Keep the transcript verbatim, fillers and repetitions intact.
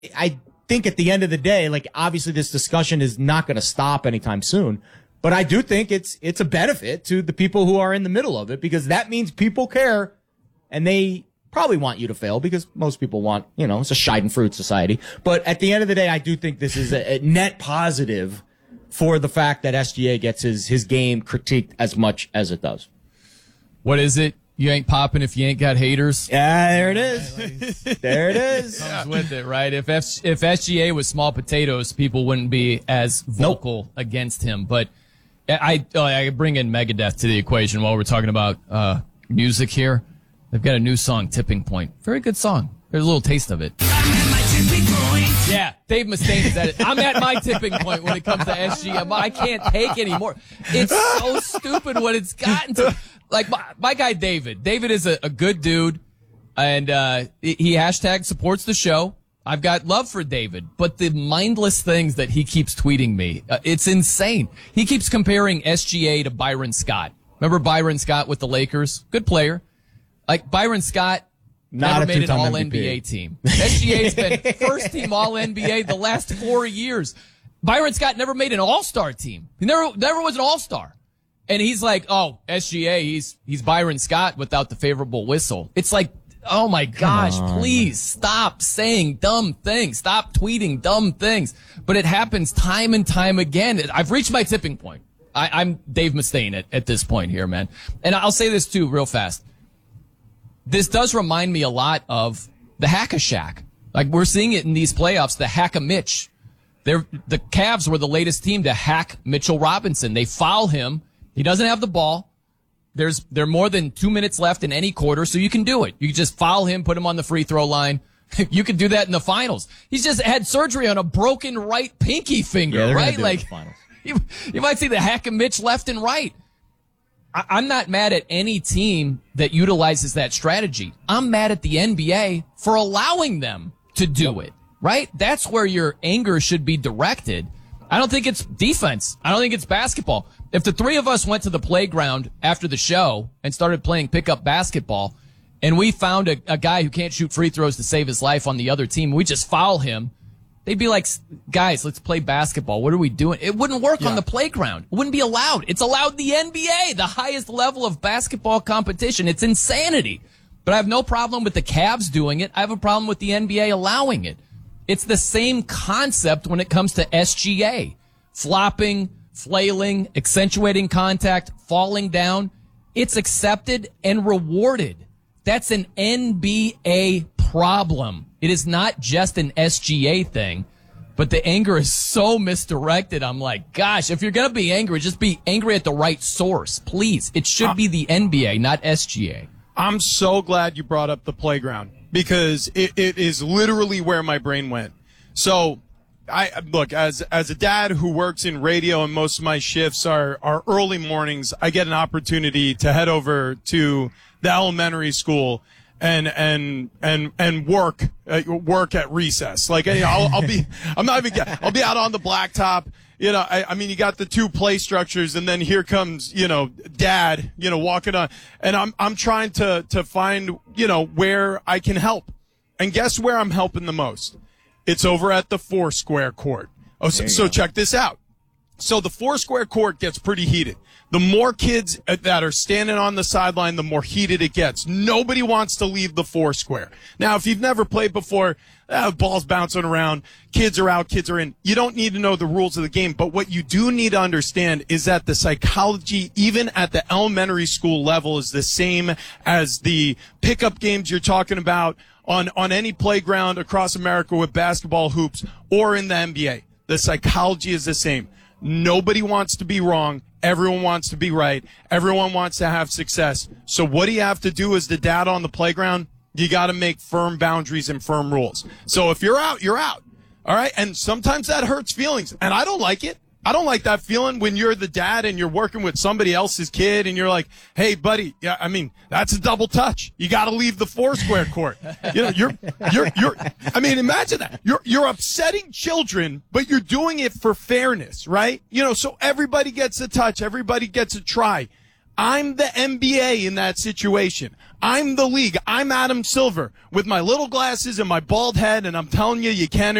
I think at the end of the day, like, obviously this discussion is not going to stop anytime soon, but I do think it's it's a benefit to the people who are in the middle of it, because that means people care and they probably want you to fail, because most people want, you know, it's a Schadenfreude society. But at the end of the day, I do think this is a, a net positive for the fact that S G A gets his, his game critiqued as much as it does. What is it? You ain't popping if you ain't got haters. Yeah, there it is. There it is. Comes with it, right? If F- if S G A was small potatoes, people wouldn't be as vocal nope. against him. But I I bring in Megadeth to the equation while we're talking about uh, music here. They've got a new song, Tipping Point. Very good song. There's a little taste of it. I'm at my tipping point. Yeah, Dave Mustaine said it. I'm at my tipping point when it comes to S G A. I can't take anymore. It's so stupid what it's gotten to. Like, my, my guy David. David is a, a good dude, and uh, he hashtag supports the show. I've got love for David, but the mindless things that he keeps tweeting me, uh, it's insane. He keeps comparing S G A to Byron Scott. Remember Byron Scott with the Lakers? Good player. Like, Byron Scott Not never made an All N B A team. S G A's been first team All N B A the last four years. Byron Scott never made an All-Star team. He never, never was an All-Star. And he's like, oh, S G A, he's, he's Byron Scott without the favorable whistle. It's like, oh my gosh, please stop saying dumb things. Stop tweeting dumb things. But it happens time and time again. I've reached my tipping point. I, I'm Dave Mustaine at, at this point here, man. And I'll say this too real fast. This does remind me a lot of the Hack-a-Shack. Like, we're seeing it in these playoffs, the Hack-a-Mitch. They're, the Cavs were the latest team to hack Mitchell Robinson. They foul him. He doesn't have the ball. There's, there are more than two minutes left in any quarter, so you can do it. You can just foul him, put him on the free throw line. You could do that in the finals. He's just had surgery on a broken right pinky finger, yeah, right? Like, finals. you, you might see the Hack-a-Mitch left and right. I, I'm not mad at any team that utilizes that strategy. I'm mad at the N B A for allowing them to do it, right? That's where your anger should be directed. I don't think it's defense. I don't think it's basketball. If the three of us went to the playground after the show and started playing pickup basketball, and we found a, a guy who can't shoot free throws to save his life on the other team, we just foul him, they'd be like, guys, let's play basketball. What are we doing? It wouldn't work yeah. on the playground. It wouldn't be allowed. It's allowed in the N B A, the highest level of basketball competition. It's insanity. But I have no problem with the Cavs doing it. I have a problem with the N B A allowing it. It's the same concept when it comes to S G A. Flopping, flailing, accentuating contact, falling down. It's accepted and rewarded. That's an N B A problem. It is not just an S G A thing, but the anger is so misdirected. I'm like, gosh, if you're going to be angry, just be angry at the right source, please. It should be the N B A, not S G A. I'm so glad you brought up the playground, because it, it is literally where my brain went. So, I look, as as a dad who works in radio, and most of my shifts are, are early mornings, I get an opportunity to head over to the elementary school and and and and work uh, work at recess. Like, you know, I'll, I'll be I'm not even I'll be out on the blacktop. You know, I, I mean, you got the two play structures, and then here comes, you know, dad, you know, walking on, and I'm I'm trying to to find, you know, where I can help, and guess where I'm helping the most? It's over at the four square court. Oh, so, so check this out. So the four square court gets pretty heated. The more kids that are standing on the sideline, the more heated it gets. Nobody wants to leave the four square. Now, if you've never played before, uh, balls bouncing around, kids are out, kids are in. You don't need to know the rules of the game, but what you do need to understand is that the psychology, even at the elementary school level, is the same as the pickup games you're talking about on, on any playground across America with basketball hoops or in the N B A. The psychology is the same. Nobody wants to be wrong. Everyone wants to be right. Everyone wants to have success. So what do you have to do as the dad on the playground? You got to make firm boundaries and firm rules. So if you're out, you're out. All right? And sometimes that hurts feelings. And I don't like it. I don't like that feeling when you're the dad and you're working with somebody else's kid and you're like, hey, buddy, yeah, I mean, that's a double touch. You got to leave the four square court. You know, you're, you're, you're, I mean, imagine that. You're, you're upsetting children, but you're doing it for fairness, right? You know, so everybody gets a touch. Everybody gets a try. I'm the N B A in that situation. I'm the league. I'm Adam Silver with my little glasses and my bald head, and I'm telling you, you can